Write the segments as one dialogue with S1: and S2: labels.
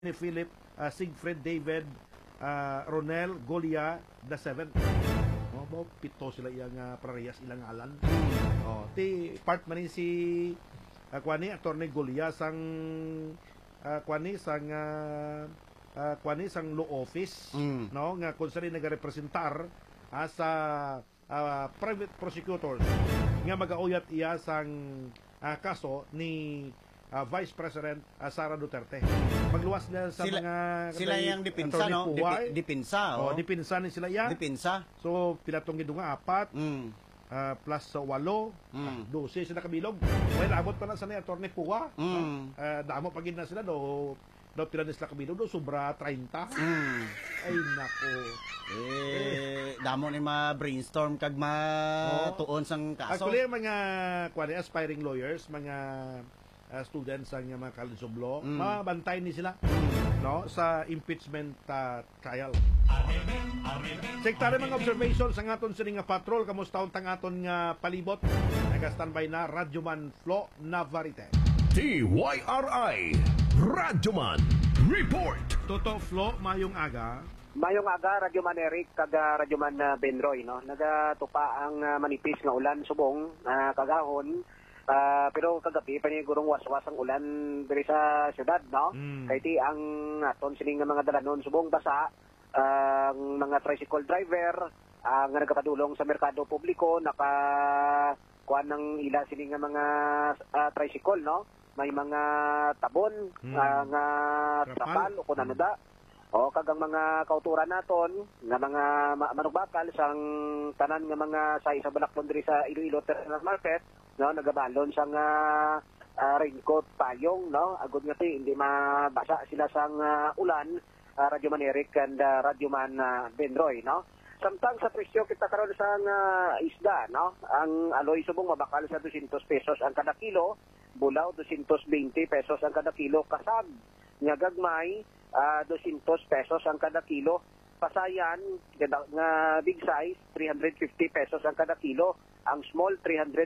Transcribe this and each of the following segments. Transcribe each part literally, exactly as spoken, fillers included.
S1: ni Philip, uh, Siegfried David, uh, Ronel Golia the seventh. Oh, mo pito sila iyang uh, parehas ilang alan. Oh, ti part man ni si uh, kwani attorney Golia sang uh, kwani sang uh, uh, kwani sang law office, mm. no, nga kung saan nagarepresentar uh, sa uh, private prosecutors nga magauyat iya sang uh, kaso ni Uh, Vice President uh, Sara Duterte. Magluwas na sa
S2: sila,
S1: mga...
S2: Sila yung dipinsa, no? Dipi, dipinsa,
S1: oh. oh. Dipinsa ni sila yan.
S2: Dipinsa.
S1: So, pilatong nga apat, mm. uh, plus sa uh, walo, mm. uh, dose sila kabilog. Well, abot pa na sa ni Atty. Puwa. Mm. Uh, damo pagin na sila, do, do pila na sila kabilog, do, sobra thirty. Mm. Ay, nako.
S2: Eh, damo ni ma-brainstorm kag ma-tuon sang kaso.
S1: Actually, mga kwani, aspiring lawyers, mga Uh, students ang mga college of law, mm. mabantay ni sila mm. no sa impeachment uh, trial. Sektare mga observations ang aton sining nga patrol, kamusta untang aton nga palibot. Naga-standby na Radyoman Flo Navarrete.
S3: T Y R I Radyoman Report.
S1: Toto Flo, mayong aga.
S4: Mayong aga, Radyoman Eric, kaga Radyoman uh, Benroy, no? Nagatupa ang uh, manipis nga ulan subong, uh, kagahon. Uh, pero kagabi panigurong waswas ang ulan diri sa syudad, no? Mm. Kaya ti ang aton sining mga dalanon subong basa, uh, ang mga tricycle driver uh, nga nagapadulong sa merkado publiko naka kuan ng ila sining mga uh, tricycle, no? May mga tabon mm. uh, nga trapal o kun ano da. O kagang mga kauturan naton nga mga manugbakal sang tanan nga mga sa isa balaklon diri sa Iloilo Terminal Market, no, nagabalon sang uh, uh, raincoat payong, no, agud nga ti hindi mabasa sila sang uh, ulan. uh, Radyoman Eric and uh, Radyoman uh, Benroy, no. Samtang sa presyo kita karon sa uh, isda, no, ang aloy subong mabakal sa two hundred pesos ang kada kilo, bulaw two hundred twenty pesos ang kada kilo, kasag nga gagmay uh, two hundred pesos ang kada kilo, pasayan nga big size three hundred fifty pesos ang kada kilo, ang small three hundred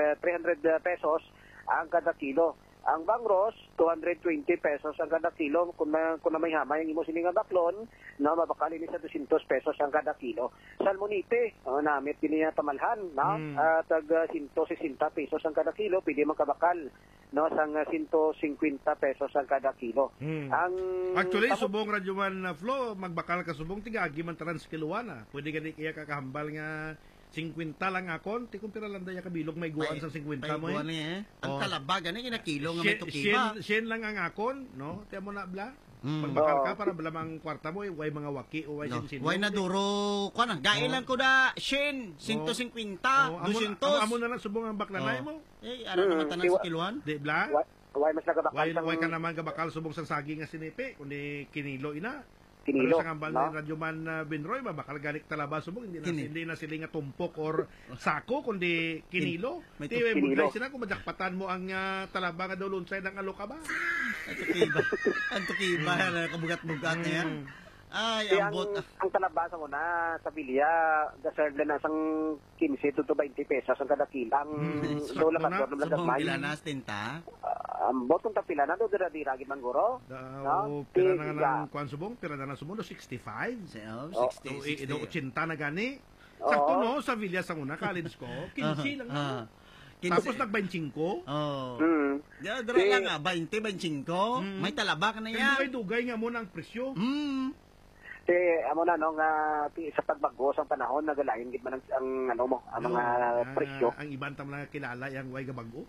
S4: pesos ang kada kilo, ang bangros two hundred twenty pesos ang kada kilo. Kung na, kung na may hamay ang imo sining baklon, no, mabakali ni sa two hundred pesos ang kada kilo. Salmonite, oh, namit din niya pamalhan, no, mm. uh, tag one hundred sixty pesos ang kada kilo, pwede makabakal, no, sang one hundred fifty pesos ang kada kilo. Hmm. Ang
S1: actually tamo, subong Radyoman uh, Flo, magbakal ka subong tigagi man transkiluan na. Pwede gani kaya kakahambal nga fifty lang akon, ti kumpira lang daya kabilog may guan sa fifty mo eh.
S2: eh. Ang talabag ani gina kilo nga may tukiba.
S1: Sien, sien lang ang akon, no? Tiyan mo na bla. Mm. Pagbakal ka para balamang kwarta mo, eh, way mga waki o way no. sin sin.
S2: Way na duro, kuan gailan oh. ko da sien one hundred fifty,
S1: oh.
S2: two hundred.
S1: Amo na lang subong ang baklanay oh. mo.
S2: Eh ara naman tanan sa kiluan.
S1: Di bla?
S4: Way mas nagabakal.
S1: Way, way ka naman gabakal subong sang saging nga sinipi kundi kinilo ina.
S4: Kinilo,
S1: pero sa ngambal no? Ni Radyoman uh, Benroy, mabakal ganik talaba subong, hindi na, hindi na sila nga tumpok or sako, kundi kinilo. May Tiwe, kinilo. Sila kung majakpatan mo ang uh, talaba nga daw lunsay ng alo ka ba?
S2: Ang tukiba. Ang tukiba, mm. kabugat-bugat na yan. Ay,
S4: ang,
S2: ambot.
S4: Ang, ang talabasa mo na sa bilya, deserve na nasang fifteen to twenty pesos ang kada kilang.
S1: Mm.
S4: So, lakas ko
S2: naman Subong pilanas, tinta?
S4: Ang botong tapila na, doon dira-dira gimanguro.
S1: No? Pira na nga ng kuwan subong, pira na nga subong, sixty-five.
S2: Oh, sixty,
S1: oh, sixty. eighty na gani. Sakto no, sa Villa sa una, college ko, fifteen lang
S2: uh,
S1: uh, tapos nag-twenty-five.
S2: Oh.
S4: Mm.
S2: Yeah, dira si, lang nga, twenty, twenty-five. Mm. May talaba ka na yan.
S1: Dugay-dugay nga mo ng presyo.
S2: Mm.
S4: Ti amo na no nga sa pagbago sa panahon nagalain gid man ang, ang ano mo ang mga uh, presyo.
S1: Ang ibang tam lang kilala yang way gabago.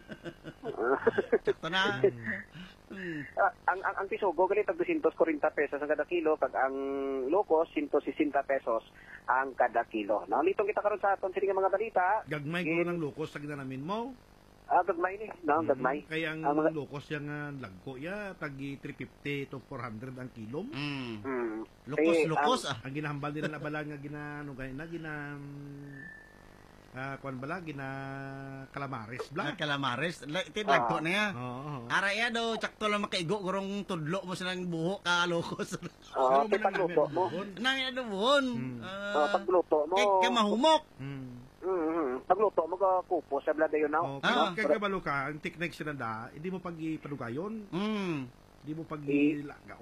S2: Sakto na.
S4: Hmm. Uh, ang ang ang pisugo gali tag two hundred forty pesos ang kada kilo, pag ang locos one hundred sixty pesos ang kada kilo. No, litong kita karon sa aton sining mga balita.
S1: Gagmay ko ng locos sa ginanamin mo.
S4: Ah, gagmay ni, no, mm-hmm. gagmay.
S1: Kaya ang
S4: uh, mga
S1: locos yang uh, lagko ya tagi three fifty to four hundred ang kilo.
S2: Mm.
S4: Mm.
S2: Locos,
S4: eh,
S2: locos
S4: ang,
S2: ah.
S1: Ang ginahambal nila na bala nga ginano gani na gina ah kuan bala gina calamares bla.
S2: Ah, calamares. Iti lagko na ya.
S1: Oo. Oh, oh.
S2: Ara ya do sakto lang makaigo gurong tudlo mo silang buho ka locos.
S4: Oo, uh, pagluto mo.
S2: Nang ano buhon.
S4: Mm. Uh, uh, pagluto mo.
S2: Kay humok.
S1: Mm.
S4: Mm-hmm. Pagluto mo ka kupo sa blada yun na.
S1: Oh, ah. Kaya kabalo ka, ang technique sila da, hindi mo pag-ipadugayon.
S2: Mm.
S1: Di mo pag
S4: I-